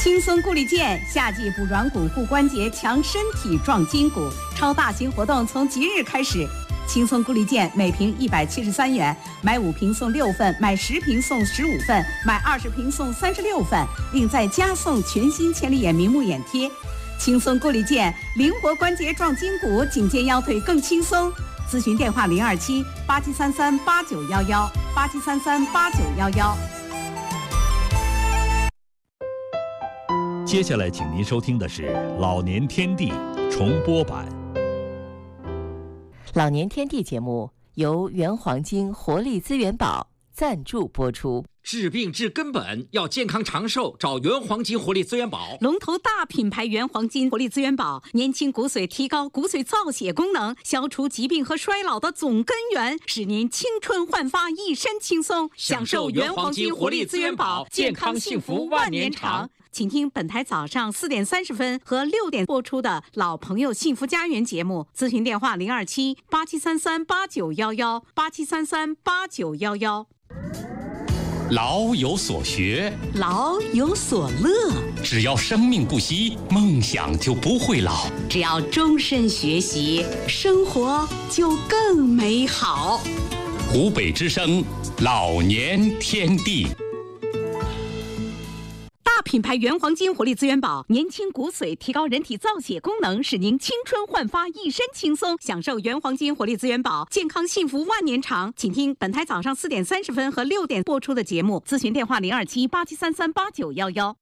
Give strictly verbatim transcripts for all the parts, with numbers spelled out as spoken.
轻松固力健，夏季补软骨、固关节、强身体、壮筋骨，超大型活动从即日开始。轻松固力健每瓶一百七十三元，买五瓶送六份，买十瓶送十五份，买二十瓶送三十六份，另再加送全新千里眼明目眼贴。轻松固力健，灵活关节壮筋骨，颈肩腰腿更轻松。咨询电话零二七八七三三八九幺幺八七三三八九幺幺。 接下来，请您收听的是《老年天地》重播版。 老年天地节目由原黄金活力资源宝赞助播出。 治病治根本，要健康长寿，找原黄金活力资源宝。 龙头大品牌原黄金活力资源宝，年轻骨髓，提高骨髓造血功能，消除疾病和衰老的总根源，使您青春焕发，一身轻松。 享受原黄金活力资源宝，健康幸福万年长。 请听本台早上四点三十分和六点播出的老朋友幸福家园节目，咨询电话零二七八七三三八九幺幺八七三三八九幺幺。 老有所学， 老有所乐， 只要生命不息，梦想就不会老。 只要终身学习，生活就更美好。 湖北之声，老年天地。 大品牌原黄金活力资源宝，年轻骨髓，提高人体造血功能，使您青春焕发，一身轻松。享受原黄金活力资源宝，健康幸福万年长。请听本台早上四点三十分和六点播出的节目，咨询电话零二七八七三三八九幺幺。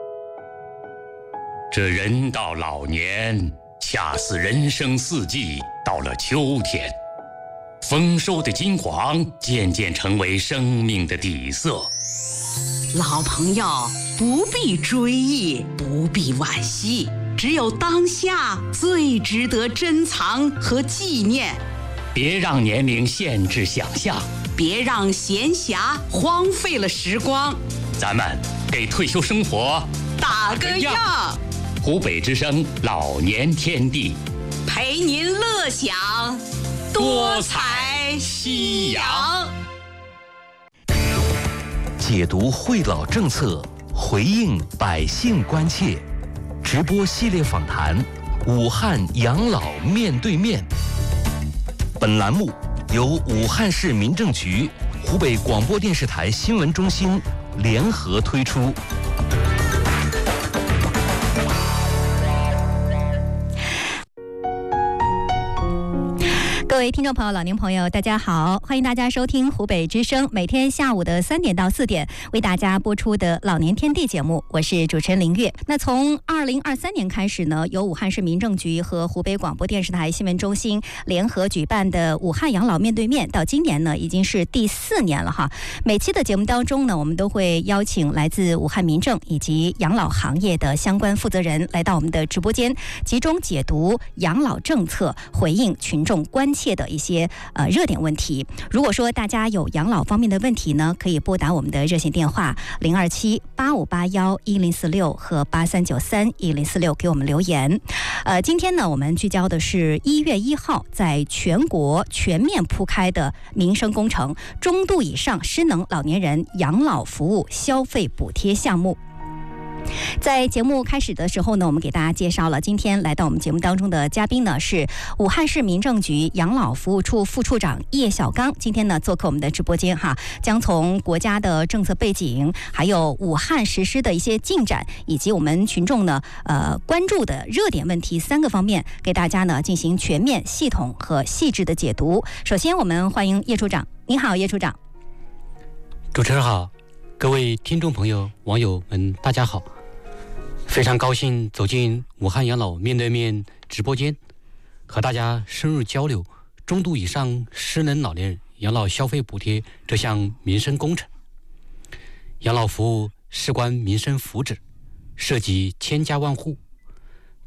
这人到老年，恰似人生四季到了秋天，丰收的金黄渐渐成为生命的底色。 老朋友，不必追忆，不必惋惜，只有当下最值得珍藏和纪念。 别让年龄限制想象， 别让闲暇荒废了时光。 咱们给退休生活打个样。 湖北之声老年天地， 陪您乐享多彩夕阳。 解读惠老政策，回应百姓关切。直播系列访谈，武汉养老面对面。本栏目由武汉市民政局、湖北广播电视台新闻中心联合推出。 各位听众朋友、老年朋友，大家好，欢迎大家收听湖北之声每天下午的三点到四点为大家播出的老年天地节目，我是主持人林月。那从二零二三年开始呢，由武汉市民政局和湖北广播电视台新闻中心联合举办的武汉养老面对面，到今年呢已经是第四年了哈。每期的节目当中呢，我们都会邀请来自武汉民政以及养老行业的相关负责人来到我们的直播间，集中解读养老政策，回应群众关切的一些呃热点问题。如果说大家有养老方面的问题呢，可以拨打我们的热线电话零二七八五八幺一零四六和八三九三一零四六给我们留言。呃，今天呢，我们聚焦的是一月一号在全国全面铺开的民生工程中度以上失能老年人养老服务消费补贴项目。在节目开始的时候呢，我们给大家介绍了今天来到我们节目当中的嘉宾呢是武汉市民政局养老服务处副处长叶小刚。今天呢做客我们的直播间哈，将从国家的政策背景，还有武汉实施的一些进展，以及我们群众呢呃关注的热点问题三个方面，给大家呢进行全面、系统和细致的解读。首先，我们欢迎叶处长。你好，叶处长。 主持人好，各位听众朋友、网友们，大家好。非常高兴走进武汉养老面对面直播间，和大家深入交流中度以上失能老年人养老消费补贴这项民生工程。养老服务事关民生福祉，涉及千家万户，